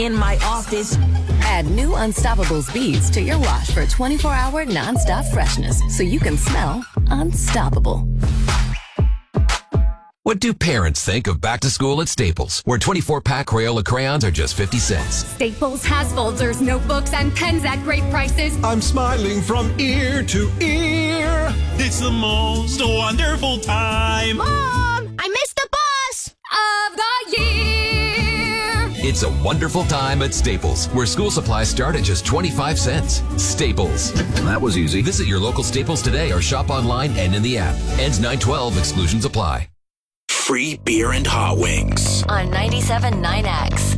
in my office. Add new Unstoppables beads to your wash for 24-hour nonstop freshness so you can smell unstoppable. What do parents think of back to school at Staples, where 24-pack Crayola crayons are just 50 cents? Staples has folders, notebooks, and pens at great prices. I'm smiling from ear to ear. It's the most wonderful time. Mom, I missed the bus of the year. It's a wonderful time at Staples, where school supplies start at just 25 cents. Staples. That was easy. Visit your local Staples today or shop online and in the app. Ends 9/12. Exclusions apply. Free beer and hot wings On 97.9X.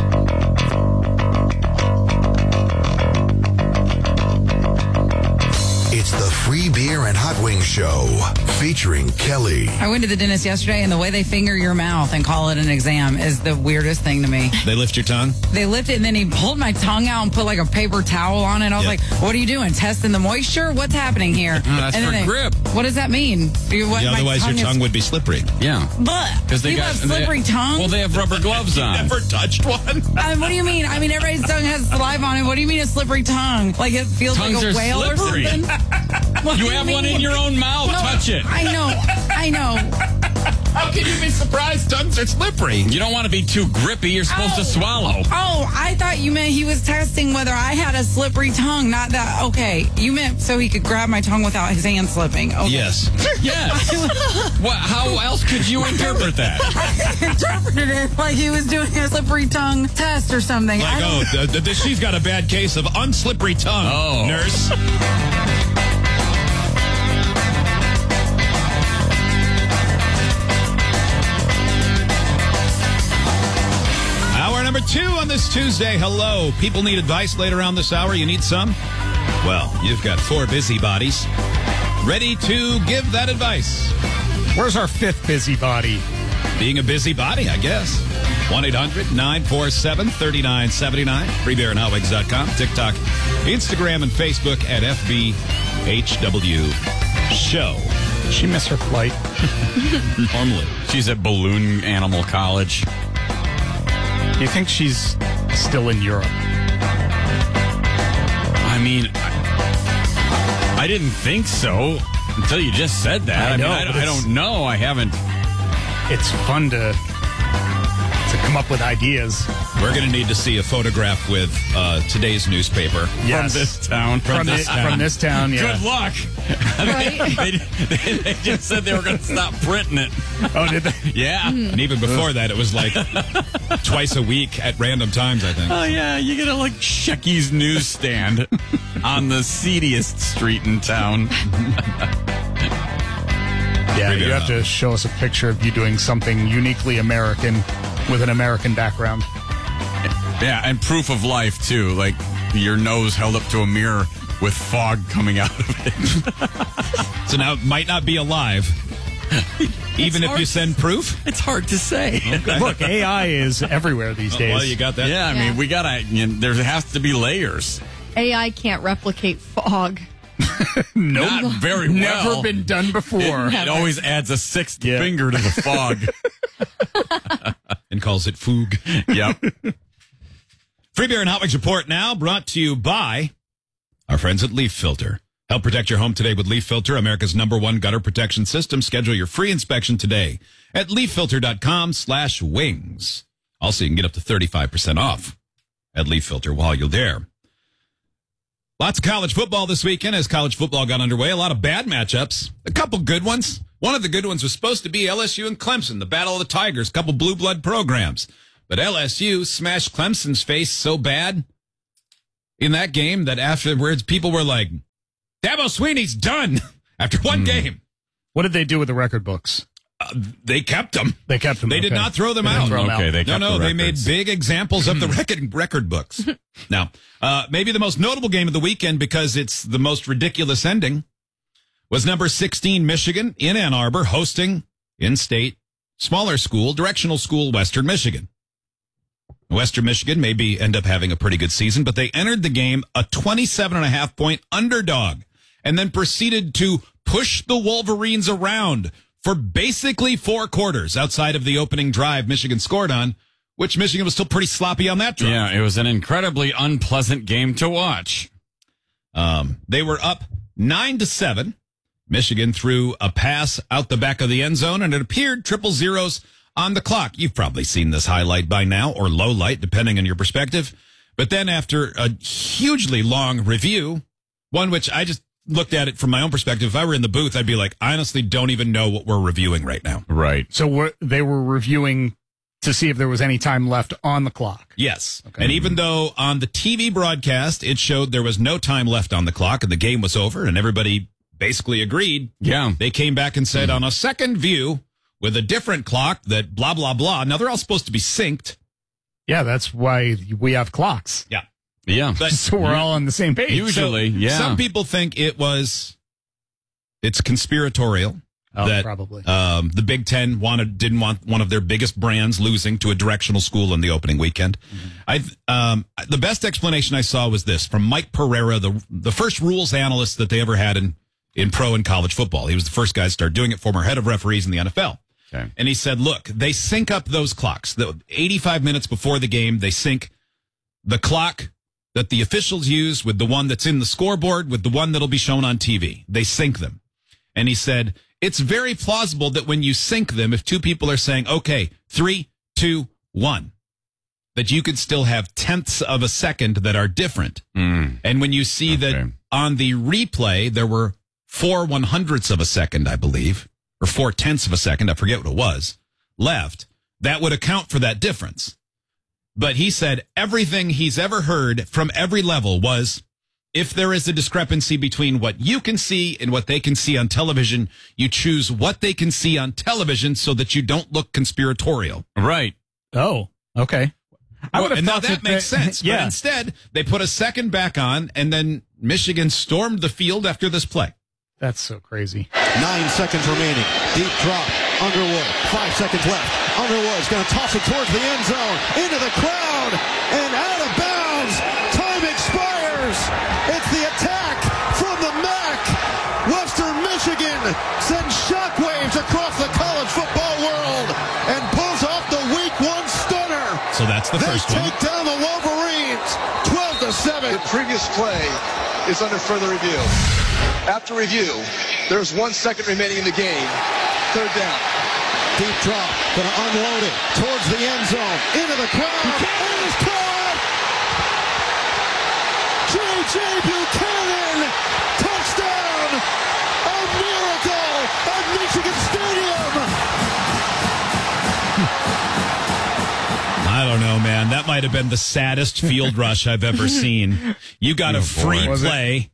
It's the Free Beer and Hot Wings Show featuring Kelly. I went to the dentist yesterday, and the way they finger your mouth and call it an exam is the weirdest thing to me. They lift your tongue? They lift it, and then he pulled my tongue out and put like a paper towel on it. I was like, what are you doing? Testing the moisture? What's happening here? That's and for then grip. What does that mean? Otherwise, your tongue would be slippery. Yeah. Because they you have slippery tongue? Well, they have rubber gloves on. Never touched one? What do you mean? I mean, everybody's tongue has saliva on it. What do you mean a slippery tongue? Like it feels Tongues like a are whale slippery. or something? What You do have mean? one in your own mouth. No, Touch it. I know. How can you be surprised tongues are slippery? You don't want to be too grippy. You're supposed to swallow. Oh, I thought you meant he was testing whether I had a slippery tongue. Not that. Okay, you meant so he could grab my tongue without his hand slipping. Okay. Yes. Yes. How else could you interpret that? I interpreted it like he was doing a slippery tongue test or something. She's got a bad case of unslippery tongue, nurse. Number 2 on this Tuesday. Hello. People need advice later on this hour. You need some? Well, you've got 4 busybodies ready to give that advice. Where's our 5th busybody? Being a busybody, I guess. 1-800-947-3979. FreeBeerandHotWings.com. TikTok, Instagram, and Facebook at FBHW Show. Did she miss her flight? Normally. She's at Balloon Animal College. Do you think she's still in Europe? I mean, I didn't think so until you just said that. I know, I don't know. I haven't. It's fun to come up with ideas. We're going to need to see a photograph with today's newspaper. Yes. From this town. From this town, yeah. Good luck. Right? they just said they were going to stop printing it. Oh, did they? Yeah. And even before that, it was like twice a week at random times, I think. Oh, yeah. You get a, like, Shecky's newsstand on the seediest street in town. Yeah, you have to show us a picture of you doing something uniquely American with an American background. Yeah, and proof of life, too. Like, your nose held up to a mirror with fog coming out of it. So now it might not be alive. Even if you send proof? It's hard to say. Okay. Look, AI is everywhere these days. Well, you got that? Yeah, I mean, we got to, there has to be layers. AI can't replicate fog. Nope. Not very well. Never been done before. It always adds a sixth finger to the fog. And calls it foog. Yep. Free Beer and Hot Wings Report now brought to you by our friends at Leaf Filter. Help protect your home today with Leaf Filter, America's #1 gutter protection system. Schedule your free inspection today at leaffilter.com/wings. Also, you can get up to 35% off at Leaf Filter while you're there. Lots of college football this weekend as college football got underway. A lot of bad matchups. A couple good ones. One of the good ones was supposed to be LSU and Clemson, the Battle of the Tigers, a couple blue blood programs. But LSU smashed Clemson's face so bad in that game that afterwards people were like, Dabo Swinney's done after one game. What did they do with the record books? They kept them. They kept them. They did not throw them out. They kept the they made records. big examples of the record books. Now, maybe the most notable game of the weekend because it's the most ridiculous ending was number 16 Michigan in Ann Arbor hosting in-state smaller school, directional school, Western Michigan. Western Michigan maybe end up having a pretty good season, but they entered the game a 27.5-point underdog and then proceeded to push the Wolverines around for basically 4 quarters outside of the opening drive Michigan scored on which Michigan was still pretty sloppy on that drive. Yeah, it was an incredibly unpleasant game to watch. They were up 9-7. Michigan threw a pass out the back of the end zone, and it appeared triple zeros on the clock. You've probably seen this highlight by now, or low light, depending on your perspective. But then after a hugely long review, one which I just looked at it from my own perspective, if I were in the booth, I'd be like, I honestly don't even know what we're reviewing right now. Right. So they were reviewing to see if there was any time left on the clock. Yes. Okay. And even though on the TV broadcast, it showed there was no time left on the clock and the game was over and everybody basically agreed. Yeah. They came back and said on a second view with a different clock that blah, blah, blah. Now they're all supposed to be synced. Yeah, that's why we have clocks. Yeah. Yeah. But So we're all on the same page. Usually, so yeah. Some people think it's conspiratorial. Oh, that probably. The Big Ten didn't want one of their biggest brands losing to a directional school in the opening weekend. The best explanation I saw was this from Mike Pereira, the first rules analyst that they ever had in pro and college football. He was the first guy to start doing it, former head of referees in the NFL. Okay. And he said, look, they sync up those clocks. The 85 minutes before the game, they sync the clock that the officials use with the one that's in the scoreboard with the one that'll be shown on TV. They sync them. And he said, it's very plausible that when you sync them, if two people are saying, okay, 3, 2, 1, that you could still have tenths of a second that are different. And when you see that on the replay, there were 4 100ths of a second, I believe, or 4 tenths of a second, I forget what it was, left, that would account for that difference. But he said everything he's ever heard from every level was, if there is a discrepancy between what you can see and what they can see on television, you choose what they can see on television so that you don't look conspiratorial. Right. Oh, okay. I would have and now thought that makes sense. Yeah. But instead, they put a second back on, and then Michigan stormed the field after this play. That's so crazy. 9 seconds remaining. Deep drop. Underwood. 5 seconds left. Underwood's going to toss it towards the end zone. Into the crowd. And out of bounds. Time expires. It's the attack from the MAC. Western Michigan sends shockwaves across the college football world and pulls off the week 1 stunner. So that's the first They one. take down the Wolverines 12-7. The previous play is under further review. After review, there's 1 second remaining in the game. Third down. Deep drop. Going to unload it towards the end zone. Into the crowd. And it's caught. J.J. Buchanan. Touchdown. A miracle at Michigan Stadium. I don't know, man. That might have been the saddest field rush I've ever seen. You got a free play.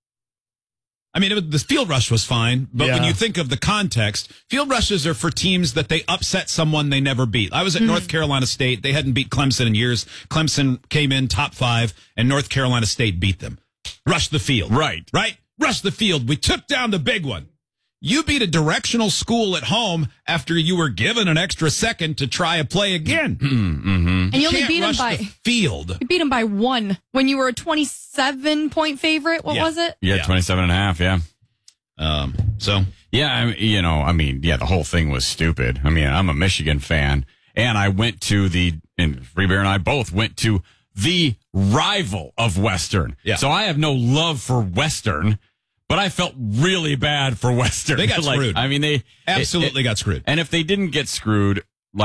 I mean, the field rush was fine, but when you think of the context, field rushes are for teams that they upset someone they never beat. I was at North Carolina State. They hadn't beat Clemson in years. Clemson came in top 5, and North Carolina State beat them. Rush the field. Right. Rush the field. We took down the big one. You beat a directional school at home after you were given an extra second to try a play again. And you only can't beat them rush by the field. You beat them by 1 when you were a 27-point favorite. What was it? Yeah, 27.5, yeah. So yeah, the whole thing was stupid. I mean, I'm a Michigan fan, and I went to and Free Bear and I both went to the rival of Western. Yeah. So I have no love for Western, but I felt really bad for Western. They got screwed. I mean, they absolutely got screwed. And if they didn't get screwed,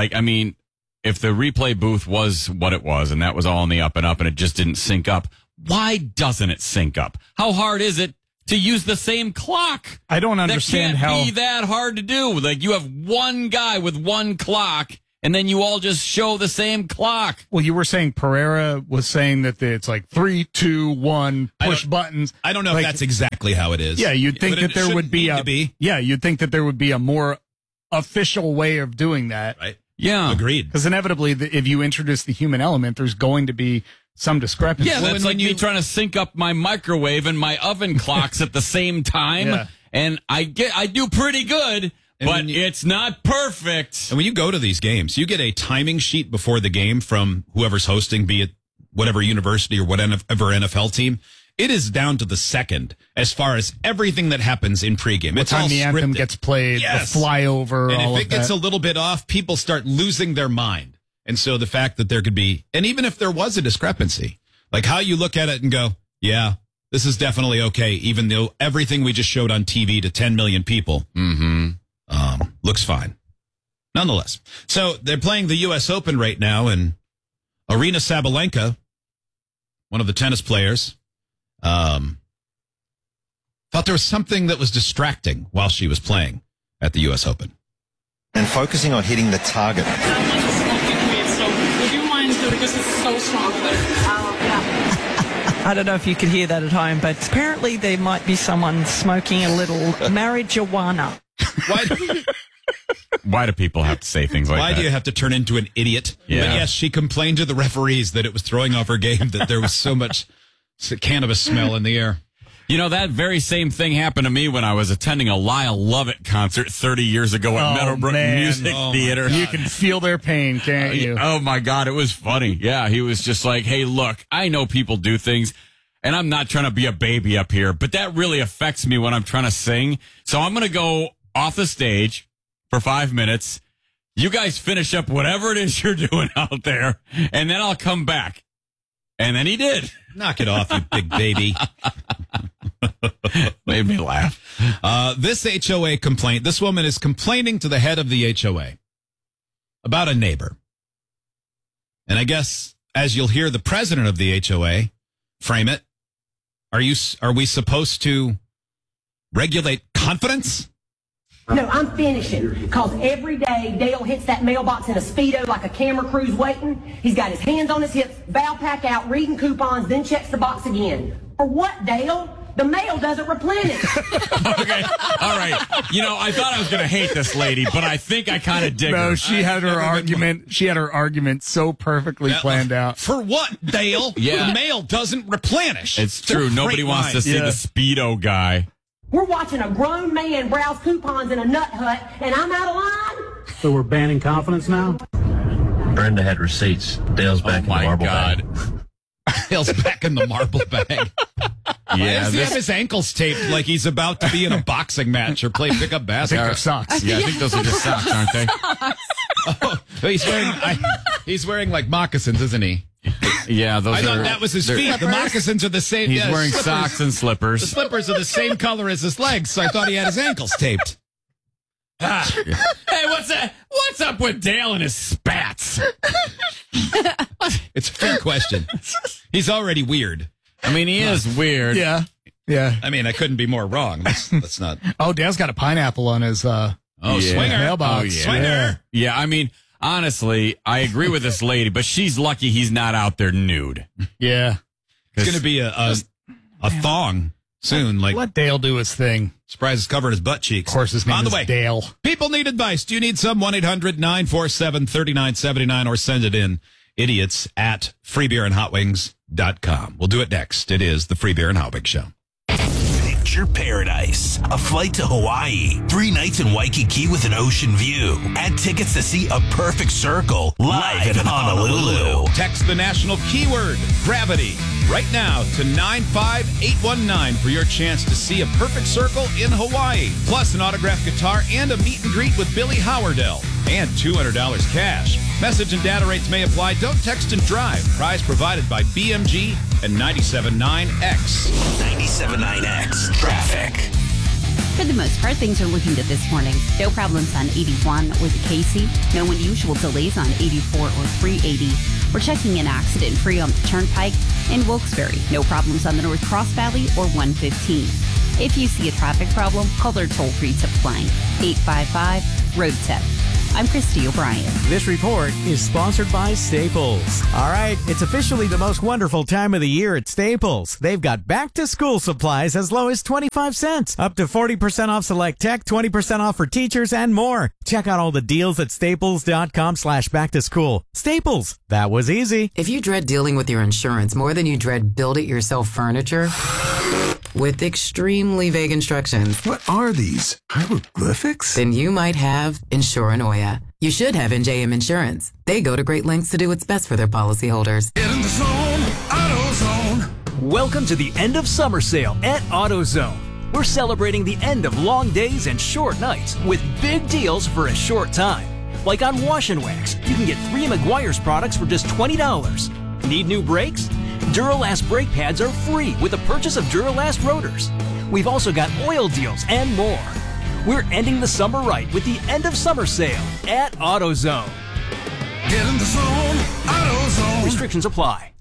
if the replay booth was what it was, and that was all in the up and up, and it just didn't sync up, why doesn't it sync up? How hard is it to use the same clock? I don't understand that how can't be that hard to do. Like, you have one guy with one clock, and then you all just show the same clock. Well, you were saying Pereira was saying that it's like 3, 2, 1, push buttons. I don't know if that's exactly how it is. Yeah, you'd think that there would be you'd think that there would be a more official way of doing that. Right. Yeah. Agreed. Because inevitably, if you introduce the human element, there's going to be some discrepancy. Yeah, that's like me trying to sync up my microwave and my oven clocks at the same time. Yeah. And I do pretty good, but it's not perfect. And when you go to these games, you get a timing sheet before the game from whoever's hosting, be it whatever university or whatever NFL team. It is down to the second as far as everything that happens in pregame. What time the anthem gets played, the flyover, and all if of it gets that. a little bit off, people start losing their mind. And so the fact that there could be, and even if there was a discrepancy, like how you look at it and go, yeah, this is definitely okay, even though everything we just showed on TV to 10 million people looks fine. Nonetheless. So they're playing the U.S. Open right now, and Aryna Sabalenka, one of the tennis players, thought there was something that was distracting while she was playing at the U.S. Open. And focusing on hitting the target. Would you mind doing this? Is so strong. I don't know if you could hear that at home, but apparently there might be someone smoking a little marijuana. Why do people have to say things like that? Why do you have to turn into an idiot? Yeah. But yes, she complained to the referees that it was throwing off her game, that there was so much cannabis smell in the air. You know, that very same thing happened to me when I was attending a Lyle Lovett concert 30 years ago at Meadowbrook Music Theater. You can feel their pain, can't you? Oh, my God. It was funny. Yeah, he was just like, hey, look, I know people do things, and I'm not trying to be a baby up here, but that really affects me when I'm trying to sing. So I'm going to go off the stage for 5 minutes. You guys finish up whatever it is you're doing out there, and then I'll come back. And then he did. Knock it off, you big baby. Made me laugh. This HOA complaint, this woman is complaining to the head of the HOA about a neighbor. And I guess, as you'll hear the president of the HOA frame it, are we supposed to regulate confidence? No, I'm finishing, because every day Dale hits that mailbox in a Speedo like a camera crew's waiting. He's got his hands on his hips, bow pack out, reading coupons, then checks the box again. For what, Dale? The mail doesn't replenish. Okay, all right. You know, I thought I was going to hate this lady, but I think I kind of dig her. No, she had her argument. She had her argument so perfectly planned out. For what, Dale? Yeah. The mail doesn't replenish. It's true. Nobody wants to see the Speedo guy. We're watching a grown man browse coupons in a nut hut, and I'm out of line? So we're banning confidence now? Brenda had receipts. Dale's back in the marble bag. Dale's back in the marble bag. Yeah, Why does he have his ankles taped like he's about to be in a boxing match or play pickup basketball? They're socks. Yeah, I think those are just socks, aren't they? Oh, he's wearing like moccasins, isn't he? Yeah, those I thought that was his feet. The moccasins are the same. He's wearing slippers. socks and slippers. The slippers are the same color as his legs, so I thought he had his ankles taped. Hey, what's up with Dale and his spats? It's a fair question. He's already weird. I mean, he is weird. Yeah. I mean, I couldn't be more wrong. Let's not. Oh, Dale's got a pineapple on his swinger mailbox. Oh, yeah. Swinger. Yeah, I mean, honestly, I agree with this lady, but she's lucky he's not out there nude. Yeah. It's going to be a thong soon. Like, let Dale do his thing. Surprise is covering his butt cheeks. Of course, his name On the is way. Dale. People need advice. Do you need some? 1-800-947-3979 or send it in. Idiots at freebeerandhotwings.com. We'll do it next. It is the Free Beer and Hot Wings Show. Picture paradise. A flight to Hawaii. 3 nights in Waikiki with an ocean view. And tickets to see A Perfect Circle live in Honolulu. Text the national keyword, gravity, right now to 95819 for your chance to see A Perfect Circle in Hawaii. Plus an autographed guitar and a meet and greet with Billy Howardell. And $200 cash. Message and data rates may apply. Don't text and drive. Prize provided by BMG and 97.9X. 97.9X traffic. For the most part, things are looking good this morning. No problems on 81 or the Casey. No unusual delays on 84 or 380. We're checking an accident free on the Turnpike in Wilkes-Barre. No problems on the North Cross Valley or 115. If you see a traffic problem, call their toll-free tip line, 855-ROAD-TIP. I'm Christy O'Brien. This report is sponsored by Staples. All right, it's officially the most wonderful time of the year at Staples. They've got back-to-school supplies as low as 25 cents, up to 40% off select tech, 20% off for teachers, and more. Check out all the deals at staples.com/back-to-school. Staples, that was easy. If you dread dealing with your insurance more than you dread build-it-yourself furniture with extremely vague instructions. What are these? Hieroglyphics? Then you might have Insuranoia. You should have NJM Insurance. They go to great lengths to do what's best for their policyholders. Get in the zone, AutoZone. Welcome to the end of summer sale at AutoZone. We're celebrating the end of long days and short nights with big deals for a short time. Like on Wash and Wax, you can get 3 Meguiar's products for just $20. Need new brakes? Duralast brake pads are free with the purchase of Duralast rotors. We've also got oil deals and more. We're ending the summer right with the end of summer sale at AutoZone. Get in the zone, AutoZone. Restrictions apply.